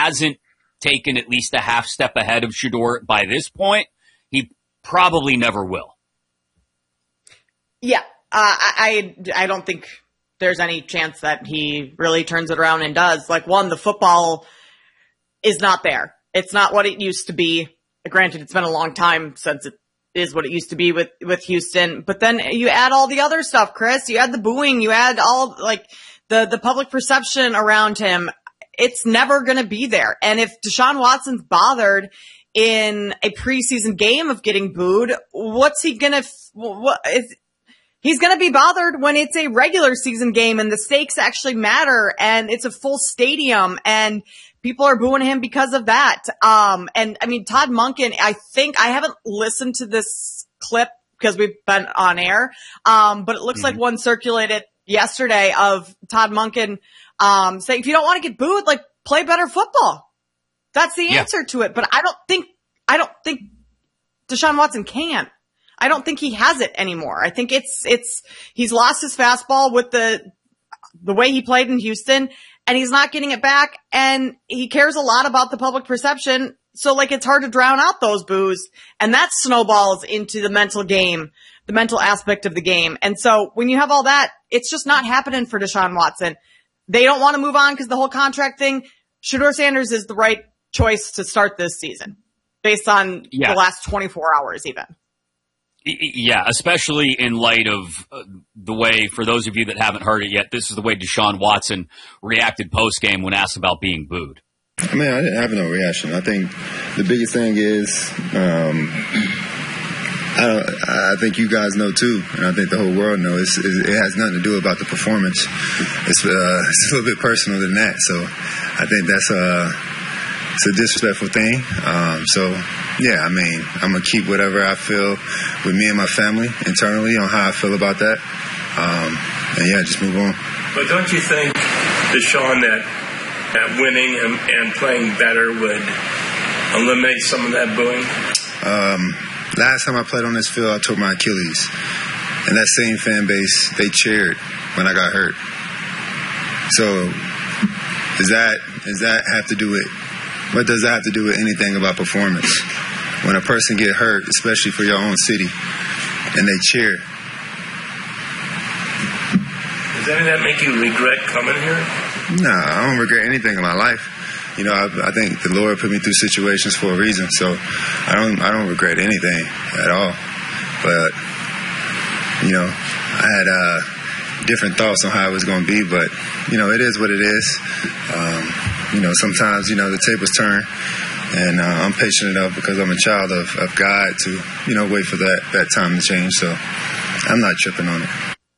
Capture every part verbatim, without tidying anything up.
hasn't taken at least a half step ahead of Shedeur by this point, he probably never will. Yeah, uh, I I don't think there's any chance that he really turns it around and does. Like, one, the football is not there. It's not what it used to be. Granted, it's been a long time since it is what it used to be with, with Houston. But then you add all the other stuff, Chris. You add the booing. You add all, like, the, the public perception around him. It's never going to be there. And if Deshaun Watson's bothered in a preseason game of getting booed, what's he going to, what is, he's going to be bothered when it's a regular season game and the stakes actually matter and it's a full stadium and people are booing him because of that. Um, and I mean, Todd Monken, I think I haven't listened to this clip because we've been on air. Um, but it looks mm-hmm. like one circulated yesterday of Todd Monken, um, saying, if you don't want to get booed, like, play better football. That's the yeah. answer to it. But I don't think, I don't think Deshaun Watson can. I don't think he has it anymore. I think it's, it's, he's lost his fastball with the, the way he played in Houston and he's not getting it back and he cares a lot about the public perception. So, like, it's hard to drown out those boos and that snowballs into the mental game, the mental aspect of the game. And so when you have all that, it's just not happening for Deshaun Watson. They don't want to move on because the whole contract thing. Shedeur Sanders is the right choice to start this season based on yeah. the last twenty-four hours even. Yeah, especially in light of uh, the way, for those of you that haven't heard it yet, this is the way Deshaun Watson reacted post-game when asked about being booed. I mean, I didn't have no reaction. I think the biggest thing is, um, I, don't, I think you guys know too, and I think the whole world knows, it's, it has nothing to do about the performance. It's, uh, it's a little bit personal than that, so I think that's a, it's a disrespectful thing. Um, so, yeah, I mean, I'm going to keep whatever I feel with me and my family internally on how I feel about that. Um, and, yeah, just move on. But don't you think, Deshaun, that, that winning and, and playing better would eliminate some of that booing? Um, last time I played on this field, I tore my Achilles. And that same fan base, they cheered when I got hurt. So, does that, does that have to do with, what does that have to do with anything about performance? When a person get hurt, especially for your own city, and they cheer. Does any of that make you regret coming here? No, I don't regret anything in my life. You know, I, I think the Lord put me through situations for a reason, so I don't, I don't regret anything at all. But you know, I had uh, different thoughts on how it was going to be, but you know, it is what it is. Um, you know, sometimes you know the tables turn. And uh, I'm patient enough because I'm a child of, of God to, you know, wait for that, that time to change. So I'm not tripping on it.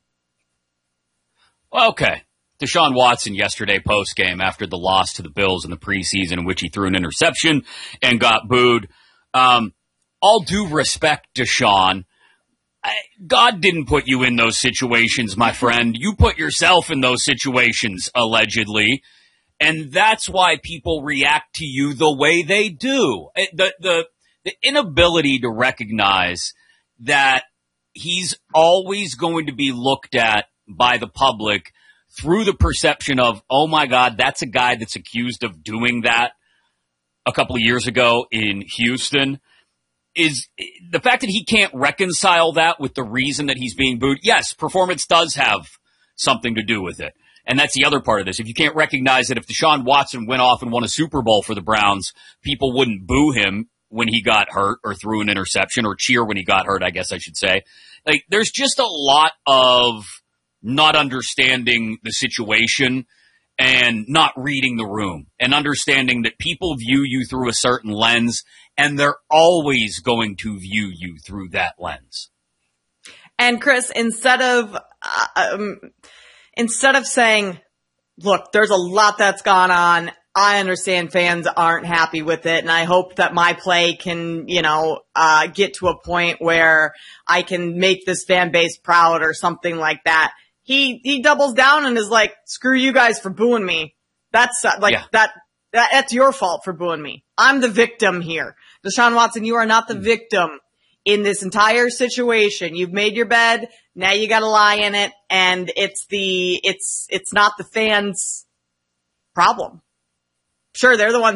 Okay. Deshaun Watson yesterday post-game after the loss to the Bills in the preseason in which he threw an interception and got booed. Um, all due respect, Deshaun, I, God didn't put you in those situations, my friend. You put yourself in those situations, allegedly. And that's why people react to you the way they do. The, the, the inability to recognize that he's always going to be looked at by the public through the perception of, oh my God, that's a guy that's accused of doing that a couple of years ago in Houston, is the fact that he can't reconcile that with the reason that he's being booed. Yes, performance does have something to do with it. And that's the other part of this. If you can't recognize that if Deshaun Watson went off and won a Super Bowl for the Browns, people wouldn't boo him when he got hurt or threw an interception, or cheer when he got hurt, I guess I should say. Like, there's just a lot of not understanding the situation and not reading the room and understanding that people view you through a certain lens and they're always going to view you through that lens. And Chris, instead of, uh, um, Instead of saying, look, there's a lot that's gone on. I understand fans aren't happy with it, and I hope that my play can, you know, uh, get to a point where I can make this fan base proud or something like that. He, he doubles down and is like, screw you guys for booing me. That's uh, like, yeah. that, that, that's your fault for booing me. I'm the victim here. Deshaun Watson, you are not the mm. victim in this entire situation. You've made your bed. Now you got to lie in it. And it's the, it's, it's not the fans' problem. Sure, they're the ones